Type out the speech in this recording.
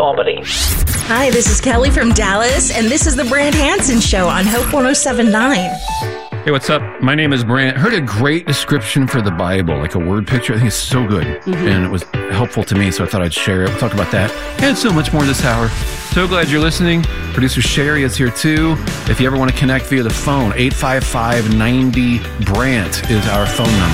Albany. Hi, this is Kelly from Dallas, and this is the Brant Hansen Show on Hope 107.9. Hey, what's up? My name is Brant. Heard a great description for the Bible, like a word picture. I think it's so good, and it was helpful to me, so I thought I'd share it. We'll talk about that and so much more this hour. So glad you're listening. Producer Sherry is here too. If you ever want to connect via the phone, 855-90-BRANT is our phone number.